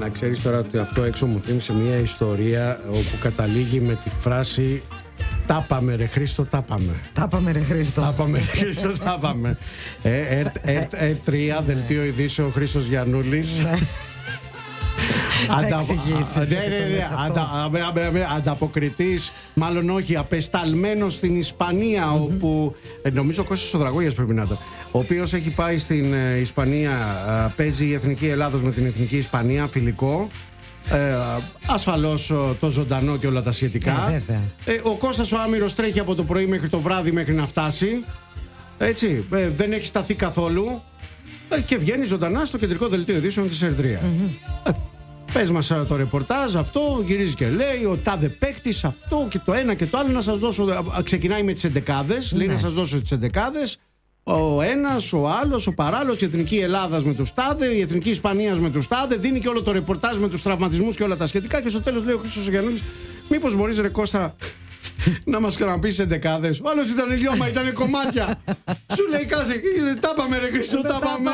Να ξέρεις τώρα ότι αυτό έξω μου θύμισε μια ιστορία όπου καταλήγει με τη φράση «Τάπαμε ρε Χρήστο, τάπαμε». Τάπαμε ρε Χρήστο. Τάπαμε ρε Χρήστο, τάπαμε. R3, δελτίο ειδήσεων, Χρήστος Γιαννούλης. Ανταποκριτής, μάλλον όχι, απεσταλμένος στην Ισπανία, όπου νομίζω ο Κώστας ο Δραγόγιας πρέπει να ήταν, ο οποίος έχει πάει στην Ισπανία, παίζει η Εθνική Ελλάδος με την Εθνική Ισπανία, φιλικό. Ασφαλώς το ζωντανό και όλα τα σχετικά. Ο Κώστας ο Άμυρος τρέχει από το πρωί μέχρι το βράδυ μέχρι να φτάσει. Έτσι, δεν έχει σταθεί καθόλου. Και βγαίνει ζωντανά στο κεντρικό δελτίο ειδήσεων της R3. Πες μας το ρεπορτάζ αυτό, γυρίζει και λέει ο τάδε παίκτης αυτό και το ένα και το άλλο. Να σας δώσω, ξεκινάει με τις εντεκάδες, λέει να σας δώσω τις εντεκάδες. Ο ένας, ο άλλος, ο παράλληλος, η Εθνική Ελλάδας με τους τάδε, η Εθνική Ισπανίας με τους τάδε. Δίνει και όλο το ρεπορτάζ με τους τραυματισμούς και όλα τα σχετικά. Και στο τέλος λέει ο Χρήστος Γιαννούλης, μήπως μπορείς ρε Κώστα να μας ξαναπείς εντεκάδες? Ο άλλος ήταν λιώμα, ήταν κομμάτια. Σου λέει κάτσε, τα πάμε ρε Χρήστο, τα πάμε.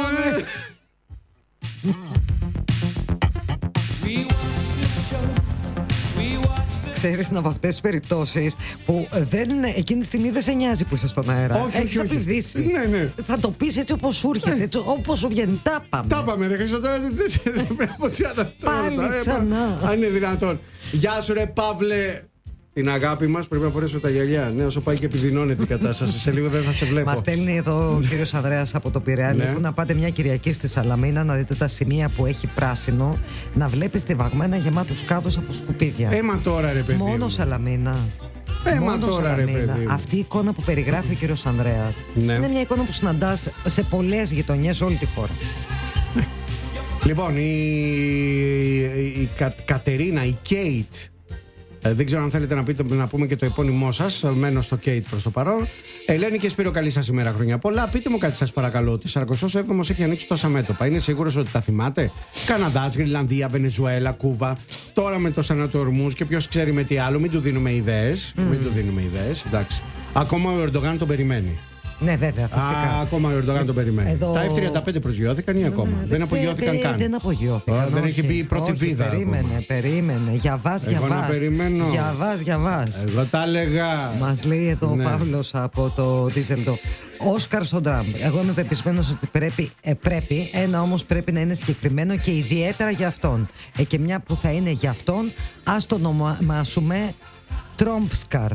Ξέρεις, είναι από αυτές τις περιπτώσεις που εκείνη τη στιγμή δεν σε νοιάζει που είσαι στον αέρα. Έχεις απειβδίσει. Ναι. Θα το πεις έτσι όπως σου έρχεται, έτσι όπως σου βγαίνει. Τα πάμε. Τα πάμε ρε Χρήστο, τώρα δεν πρέπει από τι άλλο. Πάλι ξανά. Αν είναι δυνατόν. Γεια σου ρε Παύλε. Την αγάπη μας, πρέπει να φορέσω τα γυαλιά. Ναι, όσο πάει και επιδεινώνεται η κατάσταση. Σε λίγο δεν θα σε βλέπω. Μας στέλνει εδώ ο κύριος Ανδρέας από το Πειραιά. Λέει να πάτε μια Κυριακή στη Σαλαμίνα να δείτε τα σημεία που έχει πράσινο. Να βλέπεις τη Βαγμένα γεμάτους κάδους από σκουπίδια. Έμα τώρα ρε παιδί. Μόνο Σαλαμίνα. Μόνο τώρα ρε παιδί. Αυτή η εικόνα που περιγράφει ο κύριος Ανδρέας είναι μια εικόνα που συναντάς σε πολλές γειτονιές όλη τη χώρα. Λοιπόν, η Κατερίνα, η Κέιτ. Δεν ξέρω αν θέλετε να πούμε και το επώνυμό σας. Μένω στο Κέιτ προς το παρόν. Ελένη και Σπύρο, καλή σας ημέρα, χρόνια πολλά. Πείτε μου κάτι σας παρακαλώ. Ότι 47ος έχει ανοίξει τόσα μέτωπα. Είναι σίγουρος ότι τα θυμάται? Καναδάς, Γρυλανδία, Βενεζουέλα, Κούβα. Τώρα με το Σανάτο Ορμούζ και ποιος ξέρει με τι άλλο. Μην του δίνουμε ιδέες. Εντάξει. Ακόμα ο Ερντογάν τον περιμένει. Ναι, βέβαια, φυσικά. Ακόμα ο Ερντογάν τον περιμένει. Τα F-35 προσγειώθηκαν ή ακόμα? Δεν απογειώθηκαν καν. Δεν απογειώθηκαν. Δεν έχει μπει η πρώτη βίδα. Περίμενε. Για βάζ. Για βάζ. Εγώ τα έλεγα. Μας λέει εδώ ο Παύλος από το Ντίζελντορφ. Όσκαρ στον Τραμπ. Εγώ είμαι πεπισμένος ότι πρέπει, ένα όμως πρέπει να είναι συγκεκριμένο και ιδιαίτερα για αυτόν. Και μια που θα είναι για αυτόν, ας το ονομάσουμε Τρόμπσκαρ.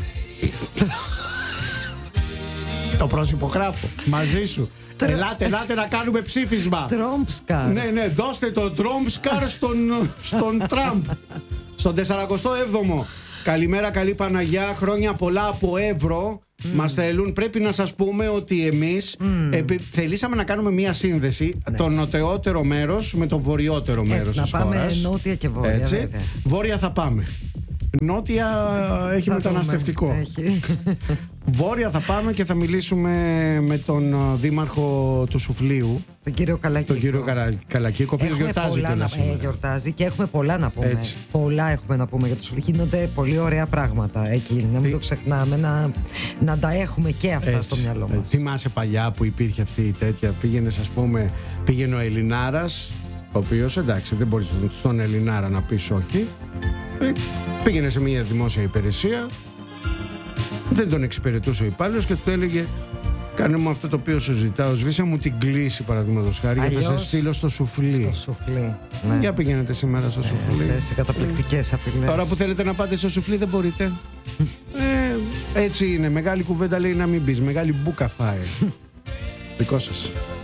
Το προσυπογράφω μαζί σου. Ελάτε να κάνουμε ψήφισμα. Τρόμπσκαρ. Ναι, δώστε το Τρόμπσκαρ στον Τραμπ. Στον 47ο. Καλημέρα, καλή Παναγιά. Χρόνια πολλά από Εύρο. Μας θέλουν. Πρέπει να σας πούμε ότι εμείς θελήσαμε να κάνουμε μία σύνδεση, το νοτεότερο μέρος με το βορειότερο μέρος της χώρας. Να πάμε νότια και βόρεια. Έτσι. Βόρεια θα πάμε. Νότια έχει μεταναστευτικό. Βόρεια θα πάμε και θα μιλήσουμε με τον δήμαρχο του Σουφλίου, τον κύριο Καλακίκο. Τον κύριο Καλακίκο, ο οποίος γιορτάζει κιόλας σήμερα. Γιορτάζει και έχουμε πολλά να πούμε. Έτσι. Πολλά έχουμε να πούμε για το Σουφλίου. Γίνονται πολύ ωραία πράγματα εκεί. Να μην το ξεχνάμε, να τα έχουμε και αυτά στο μυαλό μας. Θυμάσαι παλιά που υπήρχε αυτή η τέτοια? Πήγαινε ο Ελληνάρας, ο οποίος εντάξει, δεν μπορείς στον Ελληνάρα να πεις όχι. Πήγαινε σε μια δημόσια υπηρεσία, δεν τον εξυπηρετούσε ο υπάλληλος και του έλεγε: κάνε μου αυτό το οποίο σου ζητάω, σβήσε μου την κλίση παραδείγματος χάρη, γιατί θα σε στείλω στο σουφλί. Στο σουφλί. Ναι. Για πηγαίνετε σήμερα στο σουφλί. Σε καταπληκτικές απειλές. Τώρα που θέλετε να πάτε στο σουφλί δεν μπορείτε. Έτσι είναι. Μεγάλη κουβέντα λέει να μην πεις. Μεγάλη μπουκα φάει. Δικό σας.